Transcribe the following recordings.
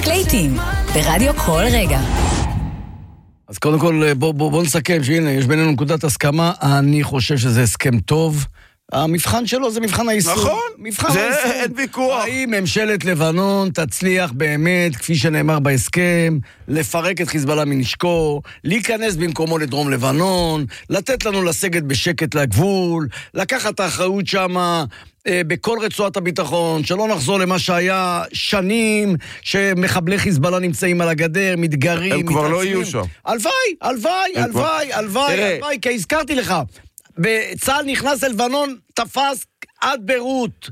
רק לעתים, ברדיו כל רגע. אז קודם כל בוא נסכם שהנה יש בינינו נקודת הסכמה. אני חושב שזה הסכם טוב. המבחן שלו זה מבחן היישום. נכון, זה אין ויכוח. האם ממשלת לבנון תצליח באמת, כפי שנאמר בהסכם, לפרק את חיזבאללה מנשקו, להיכנס במקומו לדרום לבנון, לתת לנו לסגת בשקט לגבול, לקחת את האחריות שמה בכל רצועת הביטחון, שלא נחזור למה שהיה שנים, שמחבלי חיזבאללה נמצאים על הגדר, מתגרים, הם כבר לא יהיו שם. הלוואי, כי הזכרתי לך, צה"ל נכנס ללבנון, תפס עד ביירות,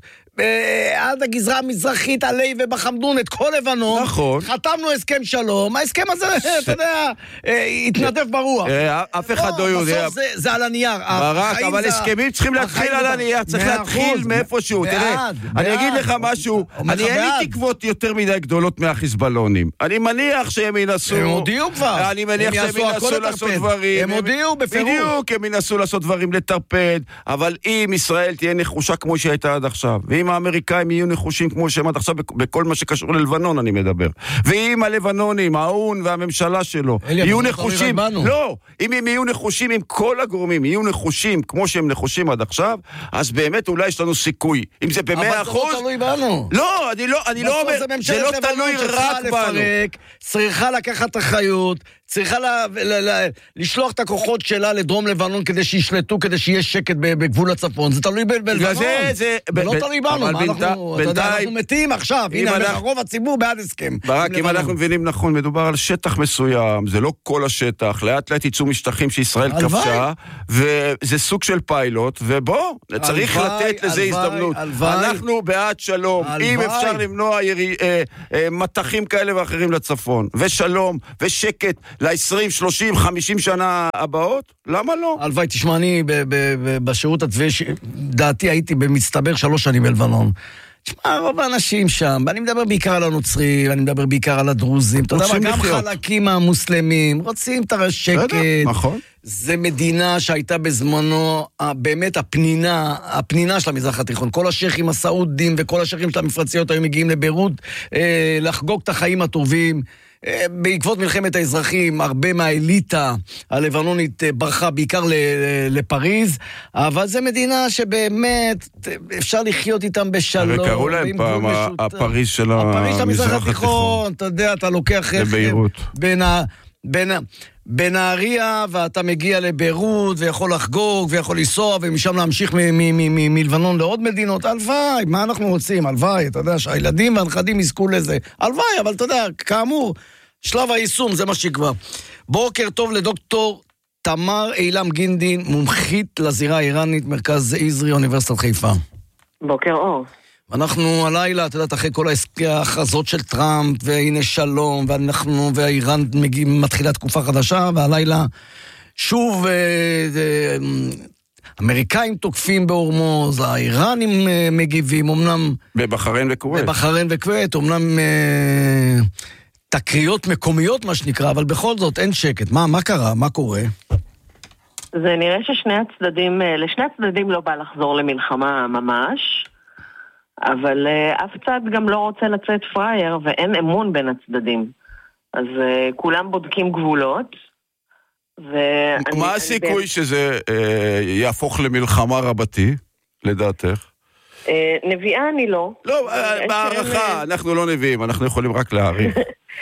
עד הגזרה המזרחית, עלי ובחמדון, את כל לבנון. נכון. חתמנו הסכם שלום, ההסכם הזה, אתה יודע, התנדף ברוח. אף אחד לא יודע. בסוף זה על הנייר. ברק, אבל הסכמים צריכים להתחיל על הנייר, צריך להתחיל מאיפשהו. תראה, אני אגיד לך משהו, אין לי תקוות יותר מדי גדולות מהחיזבאללונים. אני מניח שהם ינסו... הם הודיעו כבר. אני מניח שהם ינסו לעשות דברים. הם הודיעו בפירוש. בדיוק, הם ינסו לעשות דברים לטרפד, אבל אם ישראל תהיה נחושה כמו שהיא הייתה עד עכשיו, ואם האמריקאים יהיו נחושים כמו שהם עד עכשיו בכל מה שקשור ללבנון אני מדבר, ואם הלבנונים, האון והממשלה שלו יהיו נחושים, לא, אם הם יהיו נחושים, אם כל הגורמים יהיו נחושים כמו שהם נחושים עד עכשיו, אז באמת אולי יש לנו סיכוי. אם זה ב100%, אבל זה לא תלוי בנו. לא, אני לא אומר, זה לא תלוי רק בנו. צריכה לקחת אחריות, צריכה לשלוח את הכוחות שלה לדרום לבנון כדי שישלטו, כדי שיהיה שקט בגבול הצפון. זה תלוי בלבנון. זה לא תלוי בנו. אנחנו מתים עכשיו. הנה, רוב הציבור בעד הסכם. ברק, אם אנחנו מבינים נכון, מדובר על שטח מסוים, זה לא כל השטח, לאט לאט יצאו משטחים שישראל כבשה, וזה סוג של פיילוט, ובוא, צריך לתת לזה הזדמנות. אנחנו בעד שלום. אם אפשר למנוע מתחים כאלה ואחרים לצפון, ושלום, ושקט, ל-20, 30, 50 שנה הבאות? למה לא? הלוואי, תשמע, אני בשירות הצבאי, דעתי הייתי במצטבר 3 שנים בלבנון. תשמע, רוב האנשים שם, ואני מדבר בעיקר על הנוצרים, אני מדבר בעיקר על הדרוזים, אתה יודע מה, גם חלקים המוסלמים, רוצים את השקט. נכון. זה מדינה שהייתה בזמנו, באמת הפנינה של המזרח התיכון. כל השייכים הסעודים וכל השייכים של המפרציות היו מגיעים לביירות, לחגוג את החיים הטובים. בעקבות מלחמת האזרחים, הרבה מהאליטה הלבנונית ברחה בעיקר לפריז, אבל זו מדינה שבאמת אפשר לחיות איתם בשלום. וקראו להם פעם הפריז של המזרח התיכון. אתה יודע, אתה לוקח בנהריה, ואתה מגיע לביירות, ויכול לחגוג, ויכול לנסוע, ומשם להמשיך מלבנון לעוד מדינות. הלוואי, מה אנחנו רוצים? הלוואי, אתה יודע, שהילדים והנכדים יזכו לזה. הלוואי, אבל אתה יודע, כאמור, שלב היישום, זה מה שיקבע. בוקר טוב לדוקטור תמר אילם גינדין, מומחית לזירה האיראנית, מרכז איזרי, אוניברסיטת חיפה. בוקר אור. אנחנו הלילה, אתה יודעת, אחרי כל ההכרזות של טראמפ, והנה שלום, והאיראן מתחילה תקופה חדשה, והלילה שוב אמריקאים תוקפים בהורמוז, האיראנים מגיבים, אמנם... בבחריין וכווית, אמנם תקריות מקומיות, מה שנקרא, אבל בכל זאת אין שקט. מה קרה? מה קורה? זה נראה לשני הצדדים לא בא לחזור למלחמה ממש, אבל אף צד גם לא רוצה לצאת פרייר, ואין אמון בין הצדדים. אז כולם בודקים גבולות. מה הסיכוי שזה יהפוך למלחמה רבתי, לדעתך? נביאה אני לא. לא, בערכה, אנחנו לא נביאים, אנחנו יכולים רק להעריך.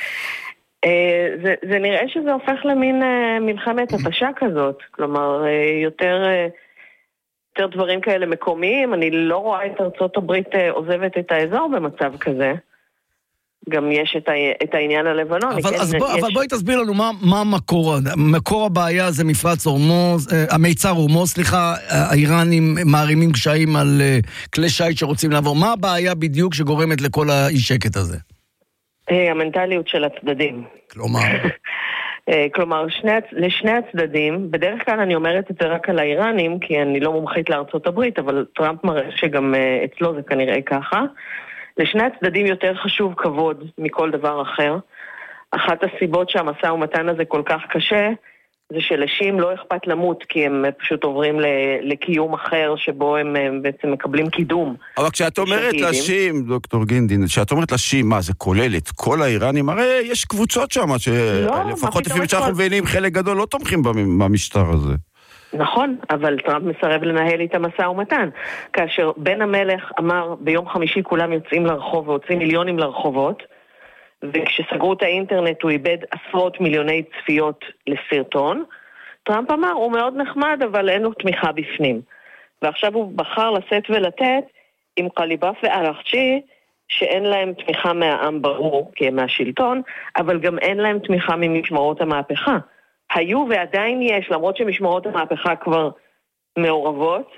זה נראה שזה הופך למין מלחמת התשה כזאת, כלומר יותר דברים כאלה מקומיים. אני לא רואה את ארצות הברית עוזבת את האזור במצב כזה. גם יש את העניין הלבנון. אבל בואי תסביר לנו מה מקור הבעיה. זה מפרץ הורמוז, המיצר הורמוז, סליחה, האיראנים מערימים קשיים על כלי שיט שרוצים לעבור. מה הבעיה בדיוק שגורמת לכל האי שקט הזה? המנטליות של הצדדים. כלומר, לשני הצדדים, בדרך כלל אני אומרת את זה רק על האיראנים, כי אני לא מומחית לארצות הברית, אבל טראמפ מראה שגם אצלו זה כנראה ככה. לשני הצדדים יותר חשוב כבוד מכל דבר אחר. אחת הסיבות שהמשא ומתן הזה כל כך קשה, זה שלשים לא אכפת למות, כי הם פשוט עוברים לקיום אחר, שבו הם בעצם מקבלים קידום. אבל כשאת אומרת לשים, דוקטור גינדין, כשאת אומרת לשים, מה, זה כולל את כל האיראנים? הרי יש קבוצות שם, שלפחות לפי שאנחנו מבינים, חלק גדול לא תומכים במשטר הזה. נכון, אבל טראמפ מסרב לנהל איתם משא ומתן. כאשר בן המלך אמר, ביום חמישי כולם יוצאים לרחוב, והוצאים מיליונים לרחובות, וכשסגרו את האינטרנט הוא איבד עשרות מיליוני צפיות לסרטון. טראמפ אמר, הוא מאוד נחמד, אבל אין לו תמיכה בפנים. ועכשיו הוא בחר לשאת ולתת עם קליבאף ואלאכצ'י, שאין להם תמיכה מהעם ברור, כי הם מהשלטון, אבל גם אין להם תמיכה ממשמרות המהפכה. היו ועדיין יש, למרות שמשמרות המהפכה כבר מעורבות,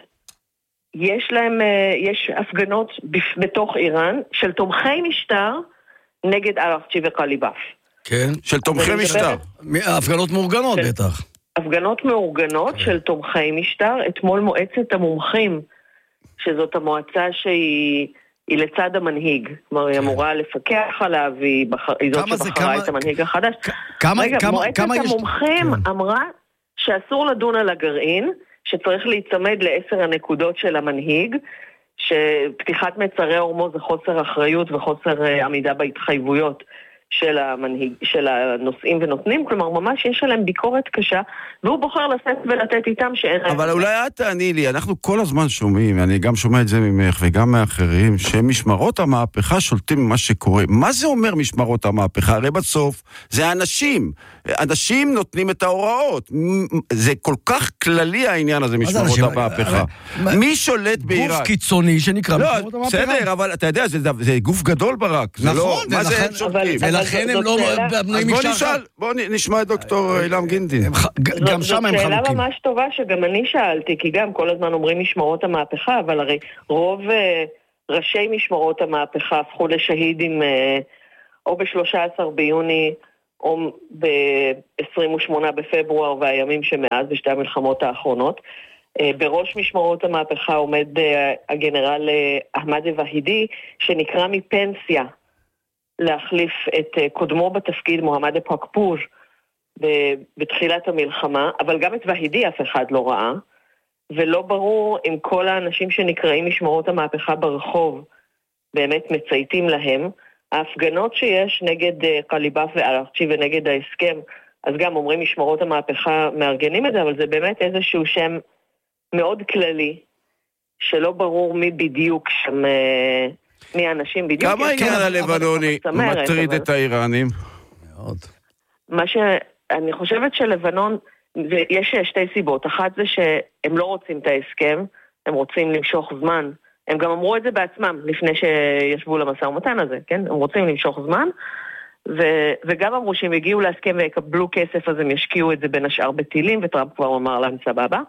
יש הפגנות בתוך איראן של תומכי משטר, נגד אלאכצ'י וקליבאף. כן, של תומכי משטר. הפגנות מאורגנות בטח. הפגנות מאורגנות של תומכי משטר. אתמול מועצת המומחים, שזאת המועצה שהיא לצד המנהיג. כלומר, היא אמורה לפקח עליו, היא זאת שבחרה את המנהיג החדש. מועצת המומחים אמרה שאסור לדון על הגרעין, שצריך להיצמד ל10 הנקודות של המנהיג, שפתיחת מצרי הורמוז זה חוסר אחריות וחוסר עמידה בהתחייבויות של הנושאים ונותנים, כלומר ממש יש עליהם ביקורת קשה, והוא בוחר לשאת ולתת איתם שאין... אבל אולי את תעני לי, אנחנו כל הזמן שומעים, אני גם שומע את זה ממך וגם מאחרים, שמשמרות המהפכה שולטים ממה שקורה. מה זה אומר משמרות המהפכה? הרי בסוף זה אנשים. אנשים נותנים את ההוראות. זה כל כך כללי העניין הזה, משמרות המהפכה. מי שולט באיראן? גוף קיצוני שנקרא משמרות המהפכה. בסדר, אבל אתה יודע, זה גוף גדול ברק. נכון, ולכן הם לא בנויים משטר. בוא נשמע את דוקטור אילם גינדין. גם שם הם חלוקים. זו שאלה ממש טובה שגם אני שאלתי, כי גם כל הזמן אומרים משמרות המהפכה, אבל הרי רוב ראשי משמרות המהפכה הפכו לשהידים או ב-13 ביוני, או ב-28 בפברואר והימים שמאז בשתי המלחמות האחרונות. בראש משמרות המהפכה עומד הגנרל אחמד והידי, שנקרא מפנסיה להחליף את קודמו בתפקיד מוחמד פקפור בתחילת המלחמה, אבל גם את והידי אף אחד לא ראה, ולא ברור אם כל האנשים שנקראים משמרות המהפכה ברחוב באמת מצייתים להם. ההפגנות שיש נגד קליבאף ואלאכצ'י ונגד ההסכם, אז גם אומרים משמרות המהפכה מארגנים את זה, אבל זה באמת איזשהו שם מאוד כללי, שלא ברור מי בדיוק שם, מי האנשים בדיוק. כמה העניין הלבנוני מטריד את האיראנים? מאוד. מה שאני חושבת שלבנון, יש שתי סיבות. אחת זה שהם לא רוצים את ההסכם, הם רוצים למשוך זמן. הם גם אמרו את זה בעצמם, לפני שישבו למשא ומתן הזה, כן? הם רוצים למשוך זמן, וגם אמרו שהם הגיעו להסכם ויקבלו כסף, אז הם ישקיעו את זה בין השאר בטילים, וטראמפ כבר אמר להם סבבה.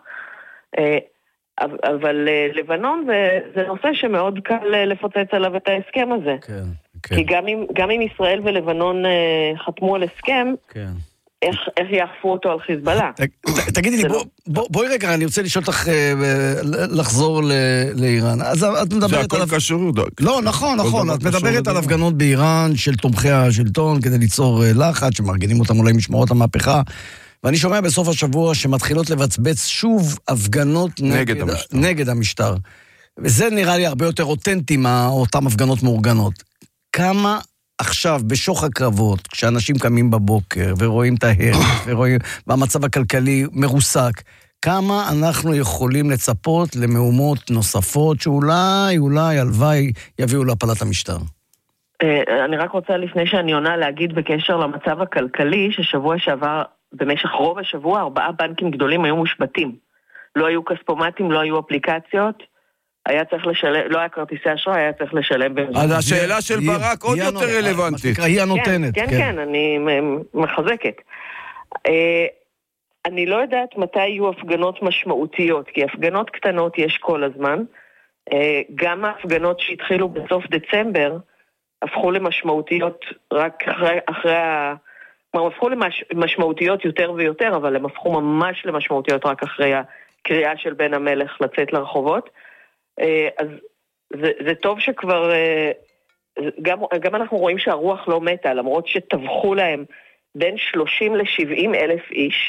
אבל לבנון זה נושא שמאוד קל לפוצץ עליו את ההסכם הזה. כן. כי גם אם ישראל ולבנון חתמו על הסכם, איך יאכפו אותו על חיזבאללה? תגידי לי, בואי רגע, אני רוצה לשאול אותך לחזור לאיראן. אז את מדברת על... זה הכל קשור. לא, נכון. את מדברת על הפגנות באיראן של תומכי השלטון כדי ליצור לחץ, שמארגנים אותם אולי משמרות המהפכה. ואני שומע בסוף השבוע שמתחילות לבצבץ שוב הפגנות נגד המשטר. וזה נראה לי הרבה יותר אותנטי מאותן הפגנות מאורגנות. כמה עכשיו, בשוך הקרבות, כשאנשים קמים בבוקר ורואים את ההרס, והמצב הכלכלי מרוסק, כמה אנחנו יכולים לצפות למהומות נוספות שאולי, הלוואי, יביאו להפלת המשטר? אני רק רוצה לפני שאני עונה להגיד בקשר למצב הכלכלי, ששבוע שעבר, במשך רוב השבוע, 4 בנקים גדולים היו מושבתים. לא היו כספומטים, לא היו אפליקציות, היה צריך לשלם, לא היה כרטיסי אשראי, היה צריך לשלם. אז השאלה של ברק עוד יותר רלוונטית. היא הנותנת. כן, אני מחזקת. אני לא יודעת מתי יהיו הפגנות משמעותיות, כי הפגנות קטנות יש כל הזמן. גם ההפגנות שהתחילו בסוף דצמבר, הפכו למשמעותיות רק אחרי כלומר, הפכו למשמעותיות יותר ויותר, אבל הם הפכו ממש למשמעותיות רק אחרי הקריאה של בן המלך לצאת לרחובות. אז זה טוב שכבר, גם אנחנו רואים שהרוח לא מתה, למרות שטבחו להם בין 30 ל-70 אלף איש,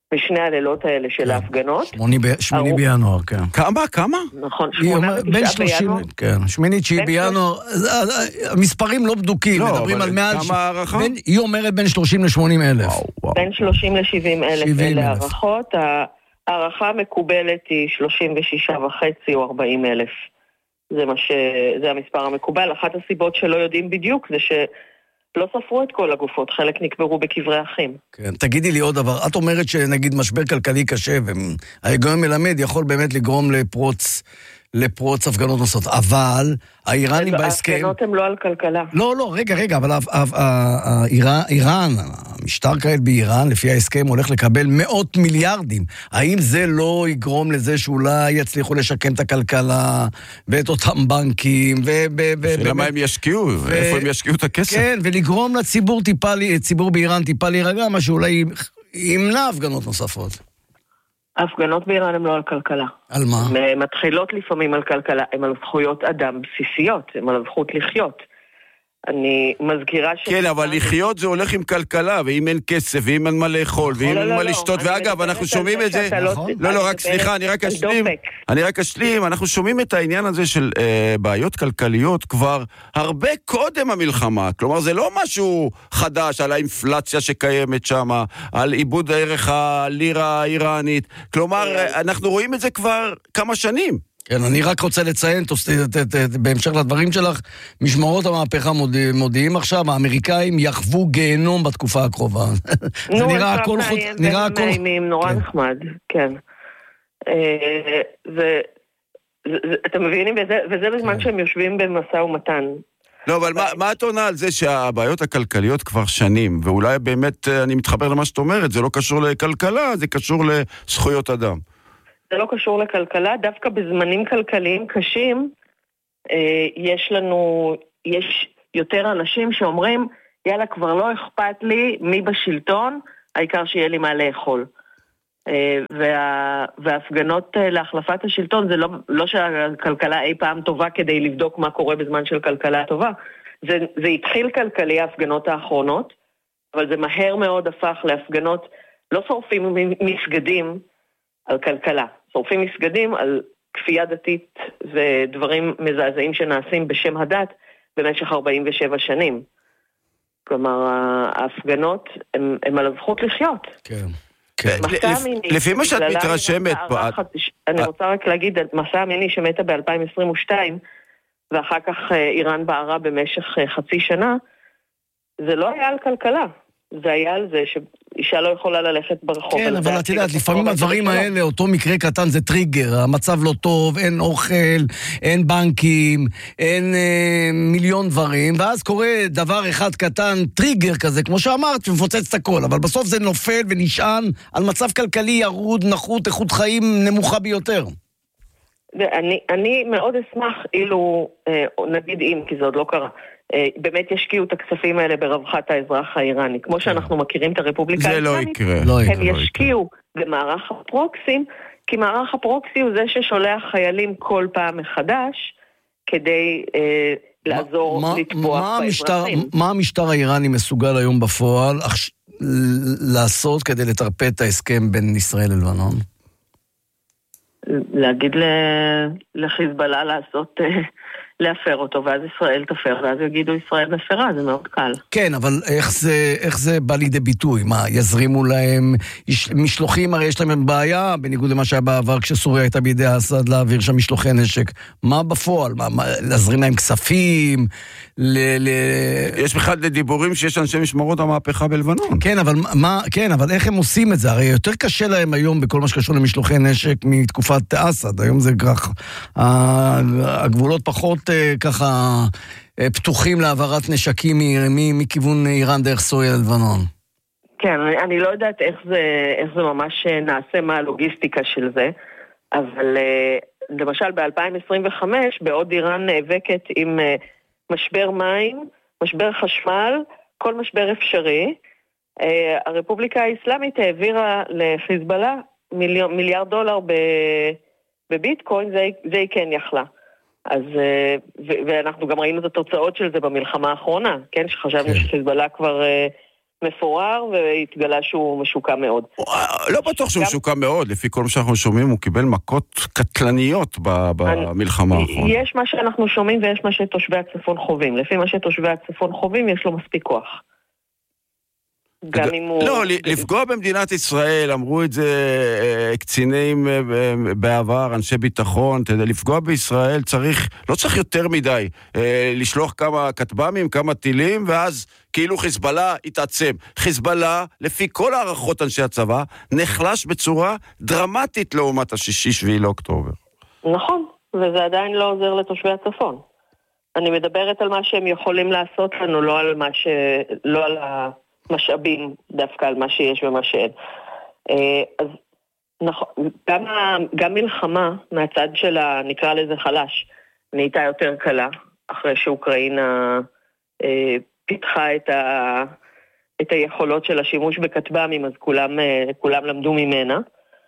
בשני הלילות האלה של ההפגנות. 8 בינואר, כן. כמה? נכון, 8 בינואר. כן, 8-9 בינואר. המספרים לא בדוקים, מדברים על מעל... כמה הערכה? היא אומרת בין 30 ל-80 אלף. בין 30 ל-70 אלף אלה הערכות. הערכה המקובלת היא 36.5 או 40 אלף. זה המספר המקובל. אחת הסיבות שלא יודעים בדיוק זה שלא ספרו את כל הגופות, חלק נקברו בקברי אחים. כן, תגידי לי עוד דבר, את אומרת שנגיד משבר כלכלי קשה, וההיגיון מלמד יכול באמת לגרום לפרוץ הפגנות נוספות, אבל האיראנים בהסכם... ההפגנות הם לא על כלכלה. לא, רגע, אבל איראן, המשטר כעת באיראן, לפי ההסכם, הולך לקבל מאות מיליארדים. האם זה לא יגרום לזה שאולי יצליחו לשקם את הכלכלה, ואת אותם בנקים, למה הם ישקיעו? ואיפה הם ישקיעו את הכסף? כן, ולגרום לציבור באיראן טיפה להירגע, מה שאולי ימנע הפגנות נוספות. ההפגנות באיראן הן לא על כלכלה. על מה? הן מתחילות לפעמים על כלכלה, הן על זכויות אדם בסיסיות, הן על הזכות לחיות. אני מזכירה ש... כן, אבל לחיות זה הולך עם כלכלה, ואם אין כסף, ואם אין מה לאכול, ואם אין מה לשתות, ואגב, אנחנו שומעים את זה... לא, רק סליחה, אני רק אשלים, אנחנו שומעים את העניין הזה של בעיות כלכליות כבר הרבה קודם המלחמה, כלומר זה לא משהו חדש על האינפלציה שקיימת שם, על איבוד הערך הלירה האיראנית, כלומר אנחנו רואים את זה כבר כמה שנים. כן, אני רק רוצה לציין, בהמשך לדברים שלך, משמרות המהפכה מודיעים עכשיו, האמריקאים יחוו גיהנום בתקופה הקרובה. זה נראה הכל חוץ... נורא נחמד, כן. אתם מבינים, וזה בזמן שהם יושבים במשא ומתן. לא, אבל מה את עונה על זה שהבעיות הכלכליות כבר שנים, ואולי באמת, אני מתחבר למה שאת אומרת, זה לא קשור לכלכלה, זה קשור לזכויות אדם. זה לא קשור לכלכלה, דווקא בזמנים כלכליים קשים, יש יותר אנשים שאומרים, יאללה, כבר לא אכפת לי מי בשלטון, העיקר שיהיה לי מה לאכול. וההפגנות להחלפת השלטון, זה לא שהכלכלה אי פעם טובה כדי לבדוק מה קורה בזמן של כלכלה טובה. זה התחיל כלכלי ההפגנות האחרונות, אבל זה מהר מאוד הפך להפגנות, לא שורפים מסגדים על כלכלה. שורפים מסגדים על כפייה דתית ודברים מזעזעים שנעשים בשם הדת במשך 47 שנים. כלומר, ההפגנות הן על הזכות לחיות. כן. לפי מה שאת מתרשמת... אני רוצה רק להגיד, מסע המיני שמתה ב-2022, ואחר כך איראן בערה במשך חצי שנה, זה לא היה על כלכלה. זה היה על זה שאישה לא יכולה ללכת ברחוב. כן, אבל את יודעת, לפעמים הדברים האלה, אותו מקרה קטן זה טריגר, המצב לא טוב, אין אוכל, אין בנקים, אין מיליון דברים, ואז קורה דבר אחד קטן, טריגר כזה, כמו שאמרת, ומפוצץ את הכל, אבל בסוף זה נופל ונשען על מצב כלכלי ירוד, נחות, איכות חיים נמוכה ביותר. אני מאוד אשמח אילו, נגיד אם, כי זה עוד לא קרה, באמת ישקיעו את הכספים האלה ברווחת האזרח האיראני. כמו שאנחנו מכירים את הרפובליקה האיראנית, הם ישקיעו במערך הפרוקסים, כי מערך הפרוקסי הוא זה ששולח חיילים כל פעם מחדש, כדי לעזור לטבוח באזרחים. מה המשטר האיראני מסוגל היום בפועל לעשות כדי לטרפד את ההסכם בין ישראל ללבנון? להגיד לחיזבאללה לעשות... להפר אותו, ואז ישראל תפר, ואז יגידו ישראל מפרה, זה מאוד קל. כן, אבל איך זה בא לידי ביטוי? מה, יזרימו להם משלוחים, הרי יש להם בעיה, בניגוד למה שהיה בעבר, כשסוריה הייתה בידי אסד להעביר שם משלוחי נשק. מה בפועל? להזרים להם כספים? יש בכלל דיבורים שיש אנשי משמרות המהפכה בלבנון. כן, אבל איך הם עושים את זה? הרי יותר קשה להם היום בכל מה שקשור למשלוחי נשק מתקופת אסד. היום זה כך, הגבולות פחות ככה פתוחים להעברת נשקים מכיוון איראן דרך סוריה ללבנון. כן, אני לא יודעת איך זה ממש נעשה, מה הלוגיסטיקה של זה, אבל למשל ב-2025, בעוד איראן נאבקת עם משבר מים, משבר חשמל, כל משבר אפשרי, הרפובליקה האסלאמית העבירה לחיזבאללה $1 מיליארד בביטקוין, זה היא כן יכלה. אז, ואנחנו גם ראינו את התוצאות של זה במלחמה האחרונה, כן? שחשבנו שחיזבאללה כבר מפורר, והתגלה שהוא משוקע מאוד. לא בטוח שהוא משוקע מאוד, לפי כל מה שאנחנו שומעים, הוא קיבל מכות קטלניות במלחמה האחרונה. יש מה שאנחנו שומעים ויש מה שתושבי הצפון חווים. לפי מה שתושבי הצפון חווים, יש לו מספיק כוח. לא, לפגוע במדינת ישראל, אמרו את זה קצינים בעבר, אנשי ביטחון, לפגוע בישראל לא צריך יותר מדי, לשלוח כמה כטב"מים, כמה טילים, ואז כאילו חיזבאללה יתעצם. חיזבאללה, לפי כל הערכות אנשי הצבא, נחלש בצורה דרמטית לעומת ה6-7 לאוקטובר. נכון, וזה עדיין לא עוזר לתושבי הצפון. אני מדברת על מה שהם יכולים לעשות לנו, לא על משאבים דווקא על מה שיש ומה שאין. אז נכון, גם מלחמה מהצד שלה, נקרא לזה חלש, נהייתה יותר קלה, אחרי שאוקראינה פיתחה את היכולות של השימוש בכטב"מים, אז כולם למדו ממנה,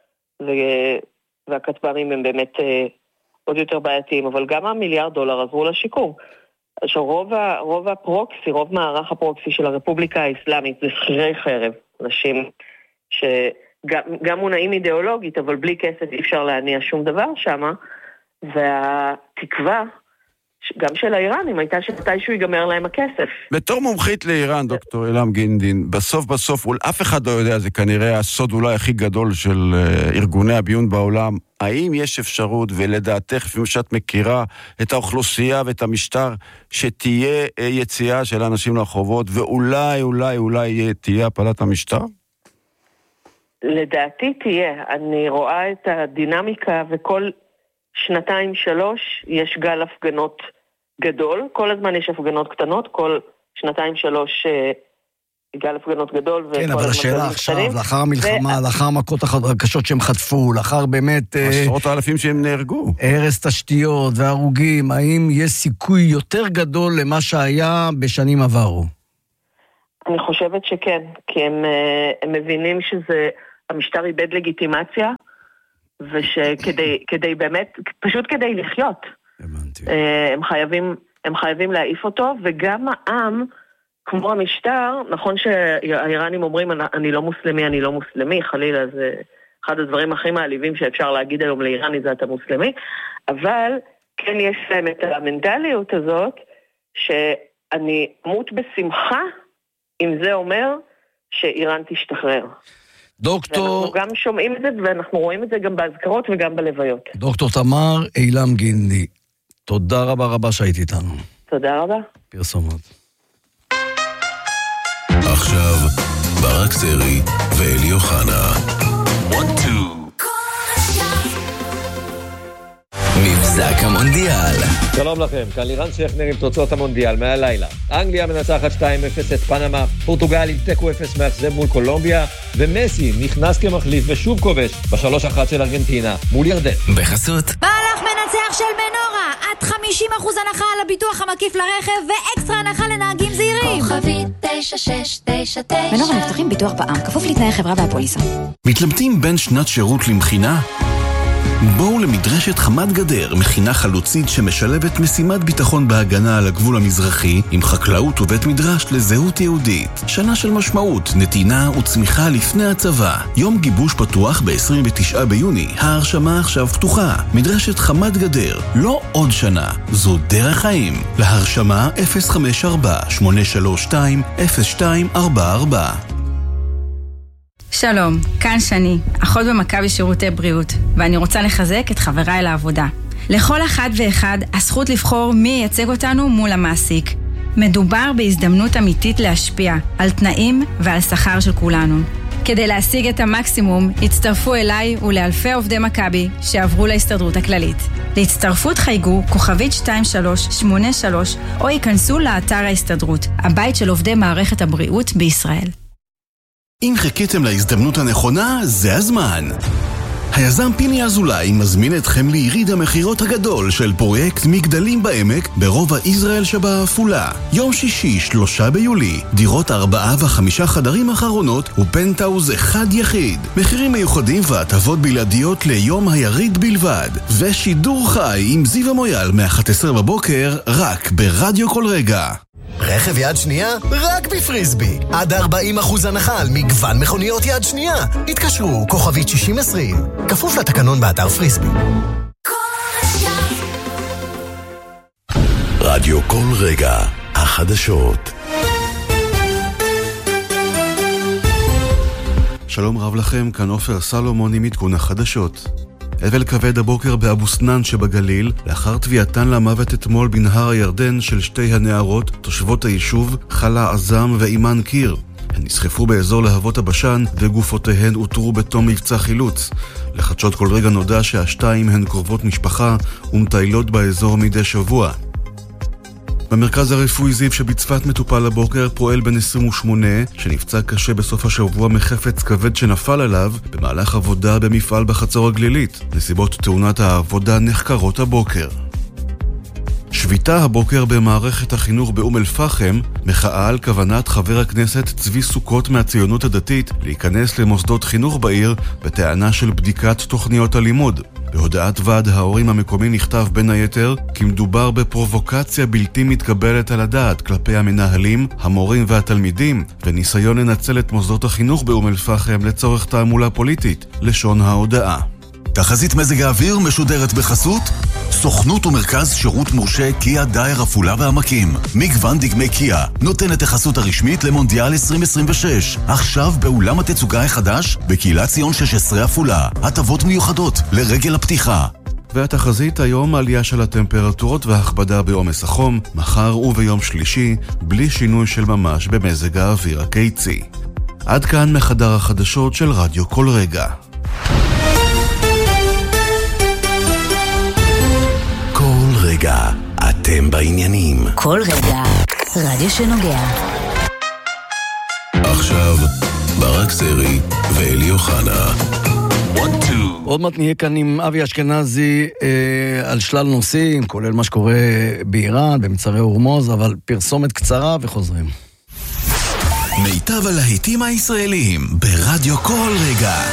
והכטב"מים הם באמת עוד יותר בעייתיים, אבל גם $1 מיליארד עברו לשיקום. עכשיו, רוב הפרוקסי, רוב מערך הפרוקסי של הרפובליקה האסלאמית זה שכירי חרב, אנשים שגם מונעים אידיאולוגית, אבל בלי כסף אי אפשר להניע שום דבר שם, והתקווה גם של האיראנים הייתה שמתישהו ייגמר להם הכסף. בתור מומחית לאיראן, דוקטור אילם גינדין, בסוף, אף אחד לא יודע, זה כנראה הסוד אולי הכי גדול של ארגוני הביון בעולם, האם יש אפשרות, ולדעתך, לפעמים שאת מכירה את האוכלוסייה ואת המשטר, שתהיה יציאה של אנשים לרחובות, ואולי תהיה הפלת המשטר? לדעתי תהיה. אני רואה את הדינמיקה, וכל 2-3 יש גל הפגנות גדול, כל הזמן יש הפגנות קטנות, כל 2-3 גל הפגנות גדול. כן, אבל השאלה עכשיו, לאחר המלחמה, לאחר המכות הקשות שהם חטפו, לאחר באמת עשרות האלפים שהם נהרגו, הרס תשתיות והרוגים, האם יש סיכוי יותר גדול למה שהיה בשנים עברו? אני חושבת שכן, כי הם מבינים שזה, המשטר איבד לגיטימציה, ושכדי באמת, פשוט כדי לחיות, הם חייבים להעיף אותו, וגם העם, כמו המשטר, נכון שהאיראנים אומרים, אני לא מוסלמי, חלילה, זה אחד הדברים הכי מעליבים שאפשר להגיד היום לאיראני, זה אתה מוסלמי, אבל כן יש להם את המנטליות הזאת, שאני אמות בשמחה, אם זה אומר שאיראן תשתחרר. אנחנו גם שומעים את זה, ואנחנו רואים את זה גם בהזכרות וגם בלוויות. דוקטור תמר אילם גינדי, תודה רבה שהיית איתנו. תודה רבה. פרסומות. עכשיו, ברק סרי ואלי אוחנה. 1-2. מבזק המונדיאל. שלום לכם, כאן לירן שכנר עם תוצאות המונדיאל מהלילה. אנגליה מנצחת 2-0 את פנמה, פורטוגל עם תיקו 0 מאכזב מול קולומביה, ומסי נכנס כמחליף ושוב כובש ב3-1 של ארגנטינה מול ירדן. בחסות מהלך מנצח של מנורה, עד 50% הנחה על הביטוח המקיף לרכב ואקסטרה הנחה לנהגים זהירים. כוכבית 9699. מנורה מבטחים ביטוח בע"מ, כפוף לתנאי חברה והפוליסה. מתלבטים בין שנת שירות למכינה? בואו למדרשת חמת גדר, מכינה חלוצית שמשלבת משימת ביטחון בהגנה על הגבול המזרחי עם חקלאות ובית מדרש לזהות יהודית. שנה של משמעות, נתינה וצמיחה לפני הצבא. יום גיבוש פתוח ב-29 ביוני. ההרשמה עכשיו פתוחה. מדרשת חמת גדר, לא עוד שנה, זו דרך חיים. להרשמה 054-832-0244. שלום, כאן שני, אחות במכבי שירותי בריאות, ואני רוצה לחזק את חבריי לעבודה. לכל אחד ואחד הזכות לבחור מי ייצג אותנו מול המעסיק. מדובר בהזדמנות אמיתית להשפיע על תנאים ועל שכר של כולנו. כדי להשיג את המקסימום, הצטרפו אליי ולאלפי עובדי מכבי שעברו להסתדרות הכללית. להצטרפות חייגו כוכבית 2383 או ייכנסו לאתר ההסתדרות, הבית של עובדי מערכת הבריאות בישראל. אם חיכיתם להזדמנות הנכונה, זה הזמן. היזם פיני אזולאי מזמין אתכם ליריד המחירות הגדול של פרויקט מגדלים בעמק ברובע ישראל שבעפולה. יום שישי, 3 ביולי, דירות 4 ו5 חדרים אחרונות ופנטאוז אחד יחיד. מחירים מיוחדים והטבות בלעדיות ליום היריד בלבד. ושידור חי עם זיו המויאל מ-11 בבוקר רק ברדיו כל רגע. רכב יד שנייה? רק בפריסבי. עד 40% הנחה על מגוון מכוניות יד שנייה. התקשרו, כוכבית 6020. כפוף לתקנון באתר פריסבי. רדיו כל רגע, החדשות. שלום רב לכם, כאן עופר סלומון עם עדכון החדשות. אבל כבד הבוקר באבו סנן שבגליל, לאחר תביעתן למוות אתמול בנהר הירדן של שתי הנערות, תושבות היישוב חלה עזם ואימן קיר. הן נסחפו באזור להבות הבשן וגופותיהן הותרו בתום מבצע חילוץ. לחדשות כל רגע נודע שהשתיים הן קרובות משפחה ומטיילות באזור מדי שבוע. במרכז הרפואי זיו שבצפת מטופל הבוקר פועל בן 28 שנפצע קשה בסוף השבוע מחפץ כבד שנפל עליו במהלך עבודה במפעל בחצור הגלילית. נסיבות תאונת העבודה נחקרות הבוקר. שביתה הבוקר במערכת החינוך באום אל-פחם, מחאה על כוונת חבר הכנסת צבי סוכות מהציונות הדתית להיכנס למוסדות חינוך בעיר בטענה של בדיקת תוכניות הלימוד. בהודעת ועד ההורים המקומי נכתב בין היתר כי מדובר בפרובוקציה בלתי מתקבלת על הדעת כלפי המנהלים, המורים והתלמידים, וניסיון לנצל את מוסדות החינוך באום אל-פחם לצורך תעמולה פוליטית, לשון ההודעה. תחזית מזג האוויר משודרת בחסות סוכנות ומרכז שירות מורשה קיה דייר עפולה והעמקים. מגוון דגמי קיה נותן את החסות הרשמית למונדיאל 2026. עכשיו באולם התצוגה החדש בקהילת ציון 16 עפולה. הטבות מיוחדות לרגל הפתיחה. והתחזית היום עלייה של הטמפרטורות והכבדה בעומס החום, מחר וביום שלישי בלי שינוי של ממש במזג האוויר הקיצי. עד כאן מחדר החדשות של רדיו כל רגע. רגע, אתם בעניינים. כל רגע, רדיו שנוגע. עכשיו, ברק סרי ואלי אוחנה. עוד מעט נהיה כאן עם אבי אשכנזי על שלל נושאים, כולל מה שקורה באיראן, במצרי הורמוז, אבל פרסומת קצרה וחוזרים. מיטב הלהיטים הישראליים ברדיו כל רגע.